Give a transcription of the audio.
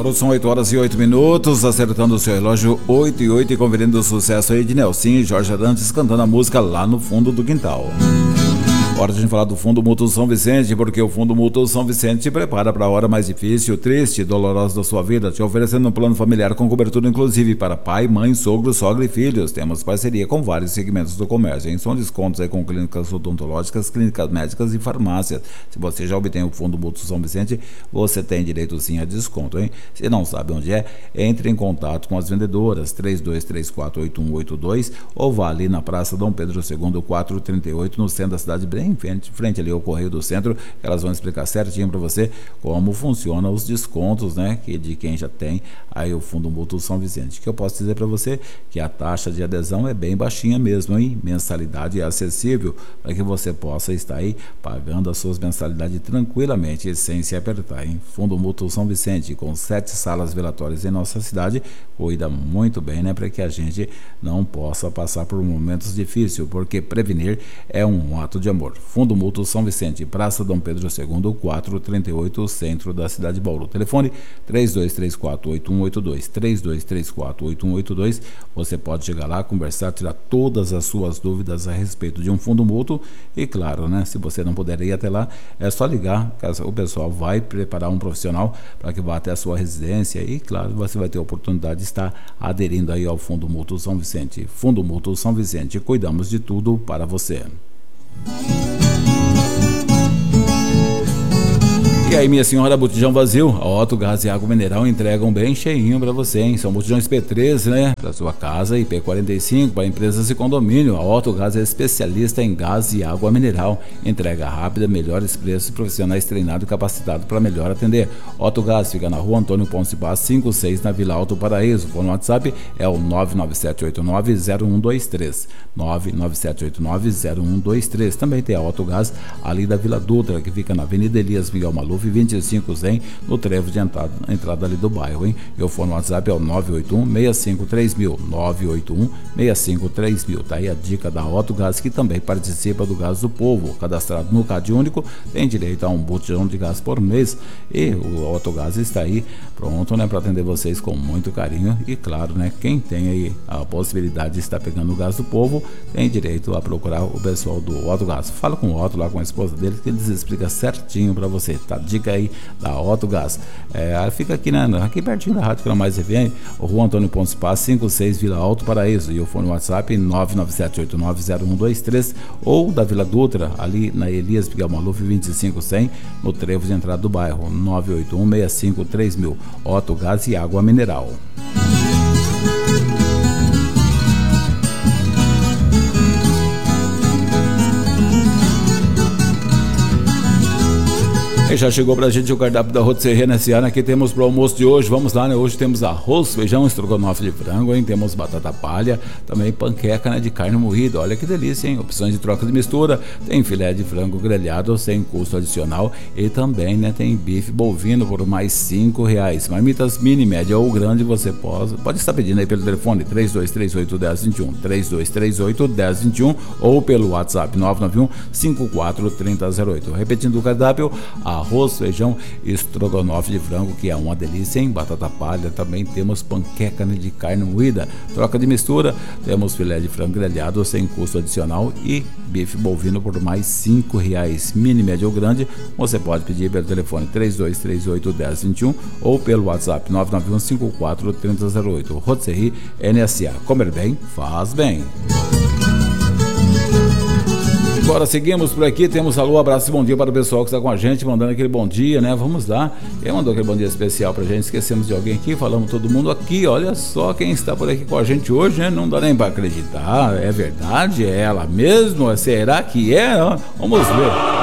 Agora são 8 horas e 8 minutos, acertando o seu relógio 8 e 8 e conferindo o sucesso aí de Nelson e Jorge Arantes cantando a música Lá no Fundo do Quintal. Hora de a gente falar do Fundo Mútuo São Vicente, porque o Fundo Mútuo São Vicente te prepara para a hora mais difícil, triste e dolorosa da sua vida, te oferecendo um plano familiar com cobertura inclusive para pai, mãe, sogro, sogra e filhos. Temos parceria com vários segmentos do comércio, hein? São descontos aí com clínicas odontológicas, clínicas médicas e farmácias. Se você já obtém o Fundo Mútuo São Vicente, você tem direito sim a desconto, hein? Se não sabe onde é, entre em contato com as vendedoras 32348182 ou vá ali na Praça Dom Pedro II 438 no centro da cidade, bem em frente ali ao Correio do Centro. Elas vão explicar certinho para você como funcionam os descontos, né, de quem já tem aí o Fundo Mútuo São Vicente. Que eu posso dizer para você que a taxa de adesão é bem baixinha mesmo, hein? Mensalidade é acessível para que você possa estar aí pagando as suas mensalidades tranquilamente e sem se apertar, hein? Fundo Mútuo São Vicente, com 7 salas velatórias em nossa cidade, cuida muito bem, né, para que a gente não possa passar por momentos difíceis, porque prevenir é um ato de amor. Fundo Mútuo São Vicente, Praça Dom Pedro II 438, centro da cidade de Bauru. Telefone 32348182, 32348182. Você pode chegar lá, conversar, tirar todas as suas dúvidas a respeito de um fundo mútuo e, claro, né, se você não puder ir até lá, é só ligar, o pessoal vai preparar um profissional para que vá até a sua residência e, claro, você vai ter a oportunidade de estar aderindo aí ao Fundo Mútuo São Vicente. Fundo Mútuo São Vicente, cuidamos de tudo para você. E aí, minha senhora, botijão vazio, a Otto Gás e Água Mineral entregam bem cheinho para você, hein? São botijões P3, né, para sua casa, e P45 para empresas e condomínio. A Otto Gás é especialista em gás e água mineral, entrega rápida, melhores preços e profissionais treinados e capacitados para melhor atender. Otto Gás fica na Rua Antônio Ponce Bas 56, na Vila Alto Paraíso. O WhatsApp é o 997890123, 997890123. Também tem a Otto Gás ali da Vila Dutra, que fica na Avenida Elias Miguel Maluf 2500, no trevo de entrada ali do bairro, hein? E o fone WhatsApp é o 981-653000, 981-653000. Tá aí a dica da Otto Gás, que também participa do Gás do Povo. Cadastrado no Cade Único, tem direito a um botijão de gás por mês. E o Otto Gás está aí pronto, né, para atender vocês com muito carinho. E claro, né, quem tem aí a possibilidade de estar pegando o Gás do Povo, tem direito a procurar o pessoal do Otto Gás. Fala com o Otto lá, com a esposa dele, que eles explicam certinho para você. Tá? Dica aí da Otto Gás. Fica aqui, né, aqui pertinho da Rádio Canal Mais FM, o Rua Antônio Ponce Paz 56, Vila Alto Paraíso. E o fone WhatsApp 997890123, ou da Vila Dutra, ali na Elias Miguel Maluf 2500, no trevo de entrada do bairro, 981-653000. Otto Gás e Água Mineral. E já chegou pra gente o cardápio da Rotisserie NSA, né? Aqui temos pro almoço de hoje, vamos lá, né? Hoje temos arroz, feijão, estrogonofe de frango, hein? Temos batata palha, também panqueca, né, de carne moída, olha que delícia, hein? Opções de troca de mistura, tem filé de frango grelhado sem custo adicional e também, né, tem bife bovino por mais R$5. Marmitas mini, média ou grande, você pode estar pedindo aí pelo telefone 3238-1021, 3238-1021 ou pelo WhatsApp 991-543008. Repetindo o cardápio: arroz, feijão, estrogonofe de frango, que é uma delícia, hein? Batata palha, também temos panqueca, né, de carne moída. Troca de mistura, temos filé de frango grelhado sem custo adicional e bife bovino por mais R$5. Mini, média ou grande, você pode pedir pelo telefone 3238-1021 ou pelo WhatsApp 991-543008. Rotisserie NSA. Comer bem, faz bem. Agora seguimos por aqui, temos alô, abraço e bom dia para o pessoal que está com a gente, mandando aquele bom dia, né? Vamos lá. Quem mandou aquele bom dia especial pra gente? Esquecemos de alguém aqui, falamos todo mundo aqui. Olha só quem está por aqui com a gente hoje, né? Não dá nem para acreditar. É verdade? É ela mesmo? Será que é? Vamos ver.